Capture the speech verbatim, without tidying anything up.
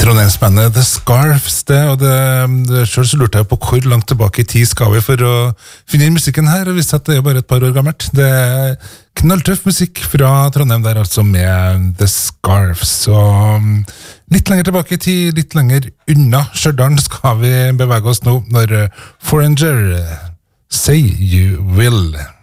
Trondheimsbandet The Scarfs, det, og det, det, selv så lurte jeg på hvor langt tilbake i tid skal vi for å finne inn musikken her, og visste at det er bare et par år gammelt. Det er knalltøff musikk fra Trondheim der, altså med The Scarfs. Så litt lenger tilbake i tid, litt lenger unna Stjørdal skal vi bevege oss nå, når Foreigner Say You Will.